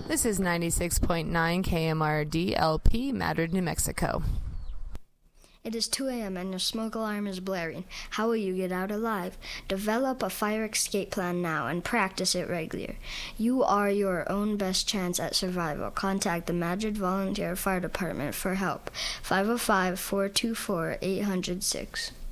This is 96.9 KMRD LP, Madrid, New Mexico. It is 2 a.m. and your smoke alarm is blaring. How will you get out alive? Develop a fire escape plan now and practice it regular. You are your own best chance at survival. Contact the Madrid Volunteer Fire Department for help. 505-424-806.